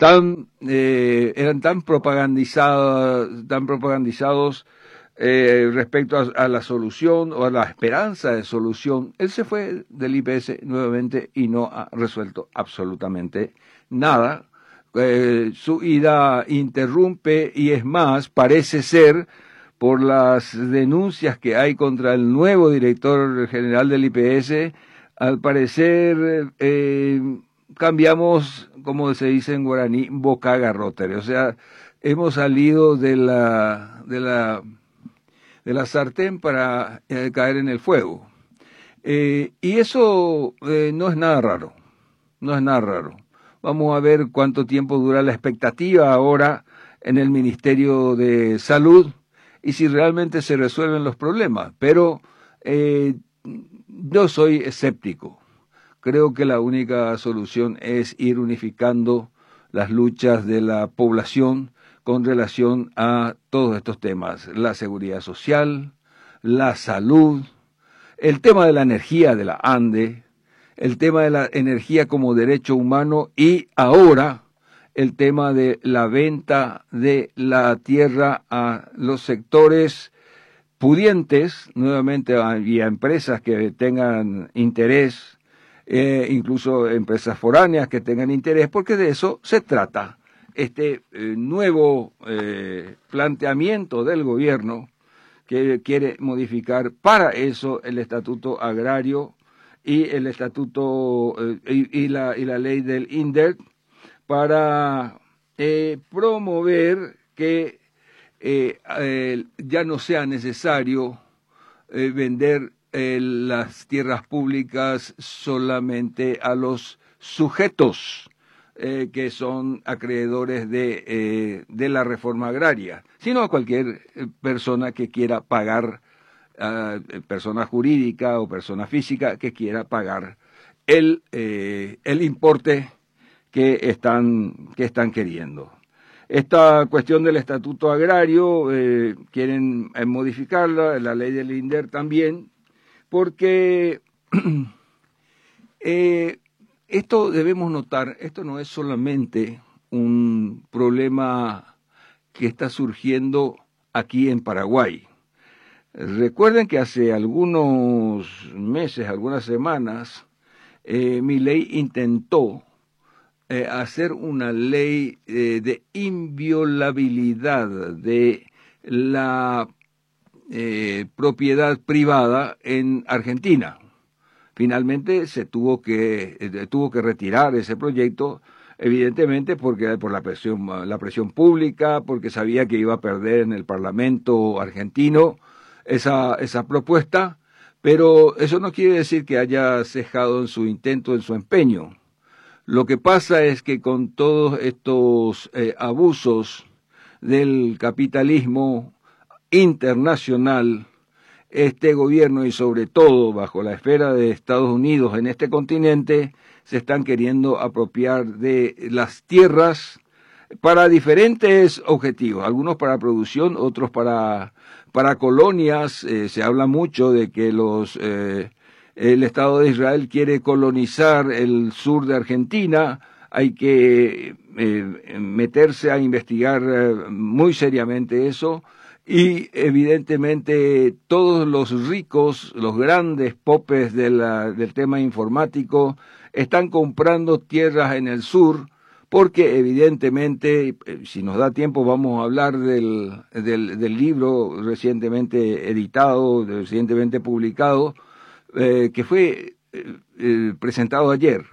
eran tan propagandizados respecto a la solución o a la esperanza de solución. Él se fue del IPS nuevamente y no ha resuelto absolutamente nada. Su ida interrumpe y es más, parece ser, por las denuncias que hay contra el nuevo director general del IPS, al parecer cambiamos, como se dice en guaraní, boca garrotere. O sea, hemos salido de la sartén para caer en el fuego. Y eso no es nada raro, no es nada raro. Vamos a ver cuánto tiempo dura la expectativa ahora en el Ministerio de Salud y si realmente se resuelven los problemas. Pero yo soy escéptico. Creo que la única solución es ir unificando las luchas de la población con relación a todos estos temas: la seguridad social, la salud, el tema de la energía de la ANDE, el tema de la energía como derecho humano y ahora el tema de la venta de la tierra a los sectores pudientes, nuevamente y a empresas que tengan interés, incluso empresas foráneas que tengan interés, porque de eso se trata este nuevo planteamiento del gobierno que quiere modificar para eso el estatuto agrario y el estatuto y la ley del INDER para promover que ya no sea necesario vender las tierras públicas solamente a los sujetos que son acreedores de la reforma agraria, sino a cualquier persona que quiera pagar, persona jurídica o persona física que quiera pagar el importe que están queriendo. Esta cuestión del estatuto agrario quieren modificarla, la ley del INDER también, porque esto debemos notar, esto no es solamente un problema que está surgiendo aquí en Paraguay. Recuerden que hace algunos meses, algunas semanas, Milei intentó hacer una ley de inviolabilidad de la propiedad privada en Argentina. Finalmente se tuvo que retirar ese proyecto, evidentemente porque por la presión pública, porque sabía que iba a perder en el Parlamento argentino esa propuesta, pero eso no quiere decir que haya cejado en su intento, en su empeño. Lo que pasa es que con todos estos abusos del capitalismo internacional, este gobierno y sobre todo bajo la esfera de Estados Unidos en este continente se están queriendo apropiar de las tierras para diferentes objetivos, algunos para producción, otros para colonias. Se habla mucho de que el Estado de Israel quiere colonizar el sur de Argentina. Hay que meterse a investigar muy seriamente eso. Y evidentemente todos los ricos, los grandes popes del tema informático están comprando tierras en el sur porque evidentemente, si nos da tiempo, vamos a hablar del libro recientemente editado, recientemente publicado, que fue presentado ayer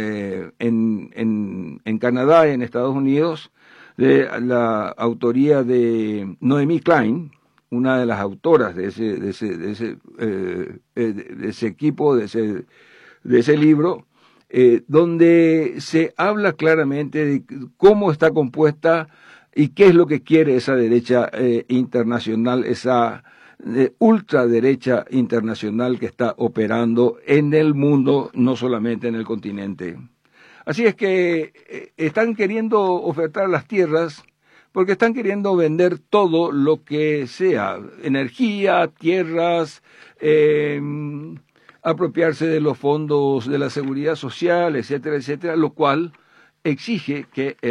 en Canadá y en Estados Unidos, de la autoría de Noemi Klein, una de las autoras de ese equipo, de ese libro, donde se habla claramente de cómo está compuesta y qué es lo que quiere esa derecha internacional, esa ultraderecha internacional que está operando en el mundo, no solamente en el continente. Así es que están queriendo ofertar las tierras porque están queriendo vender todo lo que sea, energía, tierras, apropiarse de los fondos de la seguridad social, etcétera, etcétera, lo cual exige que